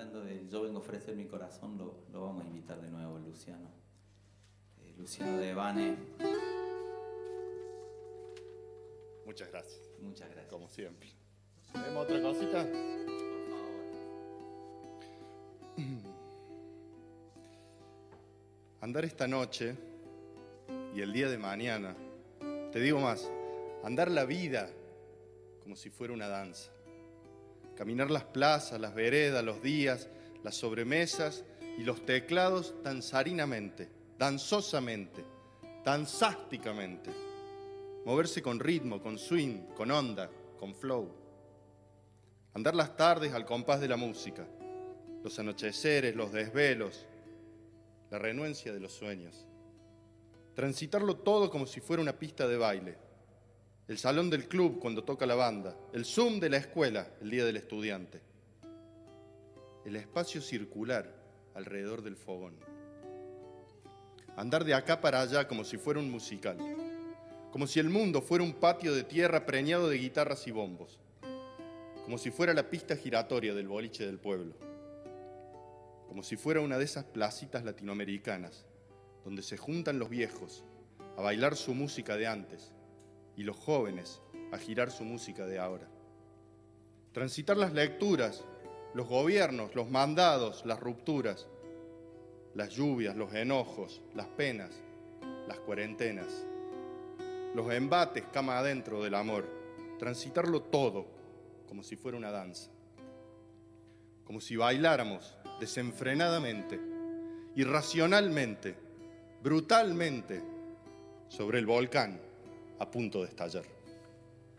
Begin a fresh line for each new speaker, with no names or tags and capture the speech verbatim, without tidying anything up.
hablando de Yo vengo a ofrecer mi corazón, lo, lo vamos a invitar de nuevo, Luciano. Eh, Luciano Devane.
Muchas gracias.
Muchas gracias.
Como siempre. ¿Tenemos otra cosita?
Por favor.
Andar esta noche y el día de mañana. Te digo más, andar la vida como si fuera una danza. Caminar las plazas, las veredas, los días, las sobremesas y los teclados danzarinamente, danzosamente, danzásticamente. Moverse con ritmo, con swing, con onda, con flow. Andar las tardes al compás de la música, los anocheceres, los desvelos, la renuencia de los sueños. Transitarlo todo como si fuera una pista de baile. El salón del club cuando toca la banda, el Zoom de la escuela el día del estudiante. El espacio circular alrededor del fogón. Andar de acá para allá como si fuera un musical. Como si el mundo fuera un patio de tierra preñado de guitarras y bombos. Como si fuera la pista giratoria del boliche del pueblo. Como si fuera una de esas placitas latinoamericanas donde se juntan los viejos a bailar su música de antes y los jóvenes a girar su música de ahora. Transitar las lecturas, los gobiernos, los mandados, las rupturas, las lluvias, los enojos, las penas, las cuarentenas, los embates cama adentro del amor. Transitarlo todo como si fuera una danza. Como si bailáramos desenfrenadamente, irracionalmente, brutalmente sobre el volcán a punto de estallar.